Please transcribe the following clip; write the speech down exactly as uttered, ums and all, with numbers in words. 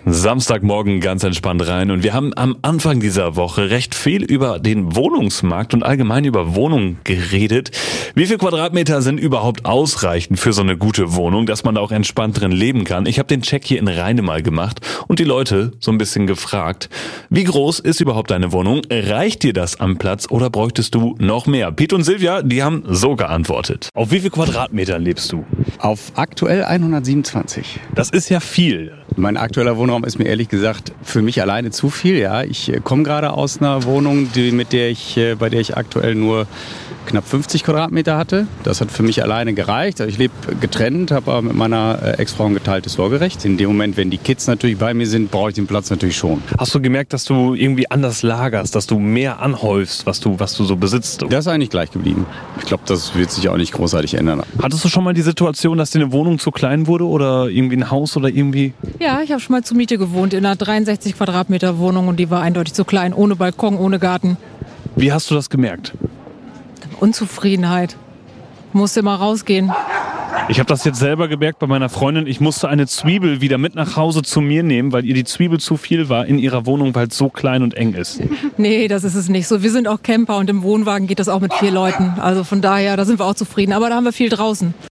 Samstagmorgen ganz entspannt rein und wir haben am Anfang dieser Woche recht viel über den Wohnungsmarkt und allgemein über Wohnungen geredet. Wie viel Quadratmeter sind überhaupt ausreichend für so eine gute Wohnung, dass man da auch entspannt drin leben kann? Ich habe den Check hier in Rheine mal gemacht und die Leute so ein bisschen gefragt, wie groß ist überhaupt deine Wohnung? Reicht dir das am Platz oder bräuchtest du noch mehr? Piet und Silvia, die haben so geantwortet. Auf wie viel Quadratmetern lebst du? Auf aktuell hundertsiebenundzwanzig. Das ist ja viel. Mein aktueller Wohnraum ist mir ehrlich gesagt für mich alleine zu viel. Ja, ich äh, komme gerade aus einer Wohnung, die, mit der ich, äh, bei der ich aktuell nur knapp fünfzig Quadratmeter hatte. Das hat für mich alleine gereicht. Also ich lebe getrennt, habe aber mit meiner äh, Ex-Frau ein geteiltes Sorgerecht. In dem Moment, wenn die Kids natürlich bei mir sind, brauche ich den Platz natürlich schon. Hast du gemerkt, dass du irgendwie anders lagerst, dass du mehr anhäufst, was du, was du so besitzt? Das ist eigentlich gleich geblieben. Ich glaube, das wird sich auch nicht großartig ändern. Hattest du schon mal die Situation, dass dir eine Wohnung zu klein wurde oder irgendwie ein Haus oder irgendwie? Ja, ich habe schon mal zur Miete gewohnt in einer dreiundsechzig Quadratmeter Wohnung und die war eindeutig zu klein, ohne Balkon, ohne Garten. Wie hast du das gemerkt? Unzufriedenheit. Musste mal rausgehen. Ich habe das jetzt selber gemerkt bei meiner Freundin. Ich musste eine Zwiebel wieder mit nach Hause zu mir nehmen, weil ihr die Zwiebel zu viel war in ihrer Wohnung, weil es so klein und eng ist. Nee, das ist es nicht so. Wir sind auch Camper und im Wohnwagen geht das auch mit vier Leuten. Also von daher, da sind wir auch zufrieden. Aber da haben wir viel draußen.